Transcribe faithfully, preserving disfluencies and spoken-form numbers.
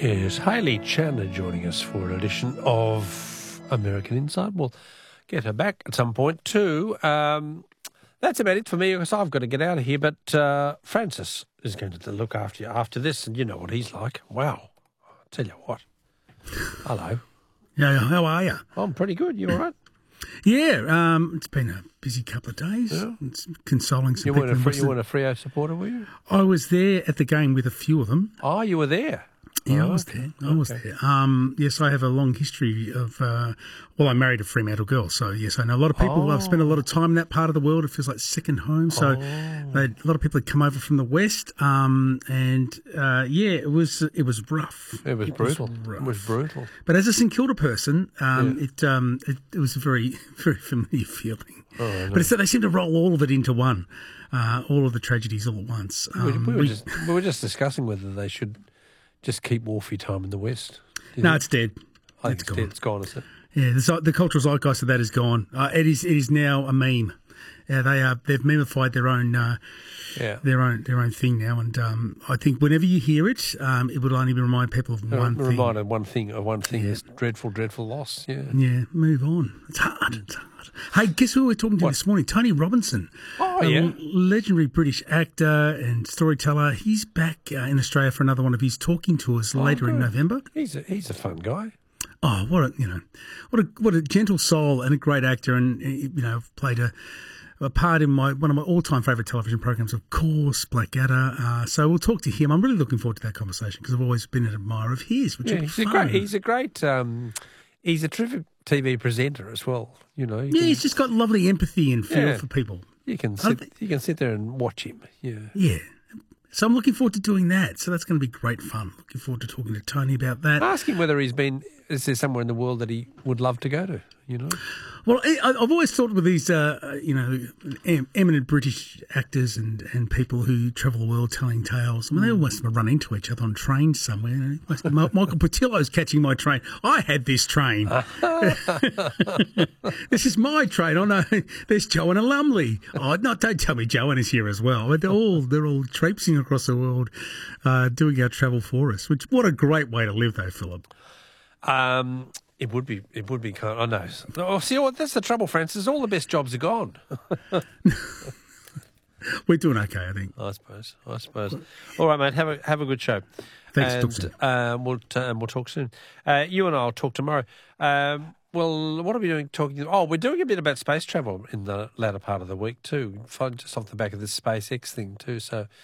Yes, Hayley Chandler joining us for an edition of American Inside. We'll get her back at some point too. Um, that's about it for me because I've got to get out of here. But uh, Francis is going to look after you after this, and you know what he's like. Wow. I'll tell you what. Hello. Yeah, how are you? I'm pretty good. You all right? Yeah, um, it's been a busy couple of days. Yeah. It's consoling some You people. weren't, a, in free, you Western- weren't a Freo supporter, were you? I was there at the game with a few of them. Oh, you were there. Yeah, Oh, I was okay. there. I was Okay. there. Um, yes, I have a long history of, uh, well, I married a Fremantle girl, so yes, I know a lot of people. I've spent a lot of time in that part of the world. It feels like second home. So Oh. they, a lot of people had come over from the West, um, and uh, yeah, it was it was rough. It was brutal. rough. It was brutal. But as a St Kilda person, um, Yeah. it, um, it it was a very very familiar feeling. Oh, I know. But it's that they seem to roll all of it into one, uh, all of the tragedies all at once. We, Um, we, were we- just, we were just discussing whether they should just keep Wolfie time in the West. Do you no, think? it's dead. I think it's it's gone. dead. It's gone, is it? Yeah, the, zi- the cultural zeitgeist of that is gone. Uh, it is it is now a meme. Yeah, they are they've memified their own uh, Yeah. their own their own thing now, and um, I think whenever you hear it, um, it would only remind people of one thing. Reminded one thing of one thing is dreadful, dreadful loss. Yeah. Yeah, move on. It's hard. It's hard. Hey, guess who we were talking to What? this morning? Tony Robinson. Oh, a yeah. legendary British actor and storyteller. He's back uh, in Australia for another one of his talking tours later in good. November. He's a he's a fun guy. Oh, what a you know, what a what a gentle soul and a great actor, and uh, you know, played a, a part in my one of my all-time favourite television programs, of course, Blackadder. Uh, so we'll talk to him. I'm really looking forward to that conversation because I've always been an admirer of his. Which Yeah, will be he's a fun. great. He's a great. Um, he's a terrific T V presenter as well. You know. You yeah, can, he's just got lovely empathy and feel Yeah. for people. you can I sit. think- You can sit there and watch him. Yeah. Yeah. So I'm looking forward to doing that. So that's going to be great fun. Looking forward to talking to Tony about that. Ask him whether he's been. Is there somewhere in the world that he would love to go to? You know. Well, I, I've always thought with these, uh, you know, em- eminent British actors and, and people who travel the world telling tales. I mean, they always run into each other on trains somewhere. You know, Ma- Michael Portillo's catching my train. I had this train. This is my train. Oh no, there's Joanna Lumley. Oh no, don't tell me Joanna's here as well. But they're all they're all traipsing across the world, uh, doing our travel for us. Which what a great way to live, though, Philip. Um, it would be. It would be kind. I know. Oh, see what? That's the trouble, Francis. All the best jobs are gone. We're doing okay, I think. I suppose. I suppose. All right, mate. Have a have a good show. Thanks, and, talk soon. um, we'll t- um, we'll talk soon. Uh, you and I'll talk tomorrow. Um, well, what are we doing? Talking. Oh, we're doing a bit about space travel in the latter part of the week too. Fun- Just off the back of this SpaceX thing too. So